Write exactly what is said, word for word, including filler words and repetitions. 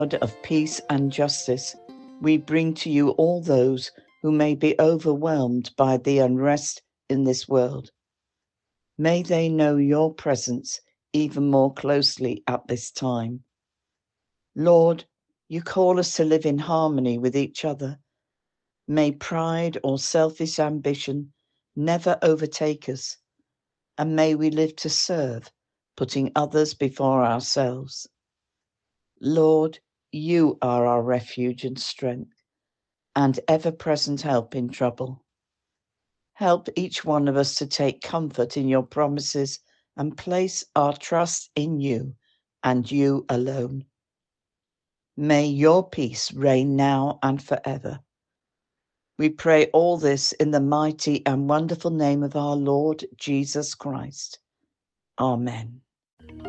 of peace and justice, we bring to you all those who may be overwhelmed by the unrest in this world. May they know your presence even more closely at this time. Lord, you call us to live in harmony with each other. May pride or selfish ambition never overtake us, and may we live to serve, putting others before ourselves. Lord, you are our refuge and strength, and ever-present help in trouble. Help each one of us to take comfort in your promises and place our trust in you and you alone. May your peace reign now and forever. We pray all this in the mighty and wonderful name of our Lord Jesus Christ. Amen.